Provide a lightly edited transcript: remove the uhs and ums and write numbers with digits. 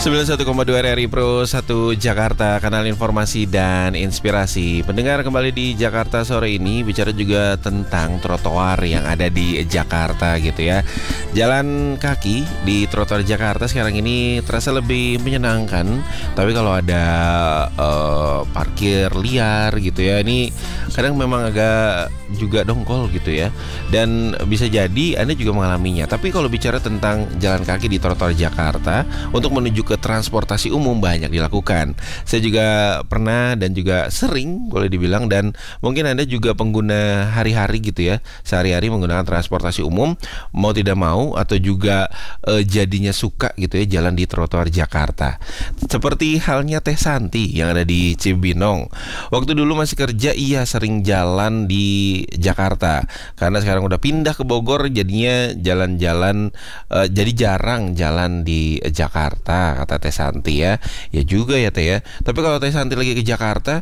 91,2 RRI Pro 1 Jakarta, kanal informasi dan inspirasi. Pendengar, kembali di Jakarta sore ini bicara juga tentang trotoar yang ada di Jakarta gitu ya. Jalan kaki di trotoar Jakarta sekarang ini terasa lebih menyenangkan. Tapi kalau ada parkir liar gitu ya, ini kadang memang agak juga dongkol gitu ya. Dan bisa jadi Anda juga mengalaminya. Tapi kalau bicara tentang jalan kaki di trotoar Jakarta untuk menuju ke transportasi umum banyak dilakukan. Saya juga pernah dan juga sering boleh dibilang, dan mungkin Anda juga pengguna hari-hari gitu ya, sehari-hari menggunakan transportasi umum, mau tidak mau atau juga jadinya suka gitu ya jalan di trotoar Jakarta. Seperti halnya Teh Santi yang ada di Cibinong. Waktu dulu masih kerja sering jalan di Jakarta. Karena sekarang udah pindah ke Bogor, jadinya jalan-jalan jadi jarang jalan di Jakarta, kata Teh Santi ya. Ya juga ya Teh ya. Tapi kalau Teh Santi lagi ke Jakarta,